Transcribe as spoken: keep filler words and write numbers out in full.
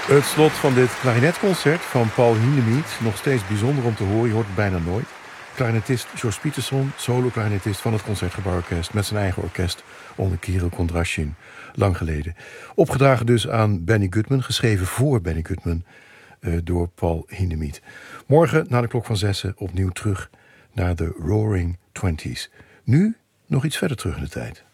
Het slot van dit klarinetconcert van Paul Hindemith, nog steeds bijzonder om te horen, je hoort het bijna nooit. Klarinetist George Peterson, solo-klarinetist van het Concertgebouworkest met zijn eigen orkest onder Kirill Kondrasjin, lang geleden. Opgedragen dus aan Benny Goodman, geschreven voor Benny Goodman uh, door Paul Hindemith. Morgen na de klok van zessen opnieuw terug naar de Roaring Twenties. Nu nog iets verder terug in de tijd.